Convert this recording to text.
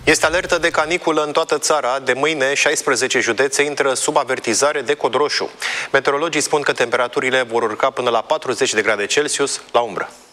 Este alertă de caniculă în toată țara. De mâine, 16 județe intră sub avertizare de cod roșu. Meteorologii spun că temperaturile vor urca până la 40 de grade Celsius la umbră.